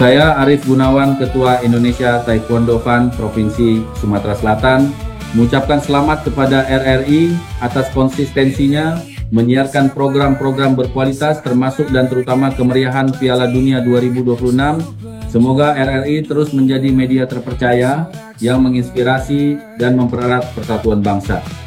Saya Arif Gunawan, Ketua Indonesia Taekwondo Fund Provinsi Sumatera Selatan, mengucapkan selamat kepada RRI atas konsistensinya menyiarkan program-program berkualitas termasuk dan terutama kemeriahan Piala Dunia 2026. Semoga RRI terus menjadi media terpercaya yang menginspirasi dan mempererat persatuan bangsa.